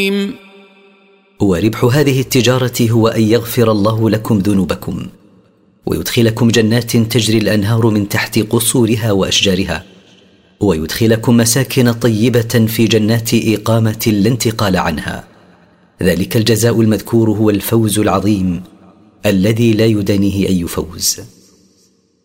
وربح هذه التجارة هو أن يغفر الله لكم ذنوبكم ويدخلكم جنات تجري الأنهار من تحت قصورها وأشجارها، ويدخلكم مساكن طيبة في جنات إقامة لا انتقال عنها. ذلك الجزاء المذكور هو الفوز العظيم الذي لا يدانيه أي فوز.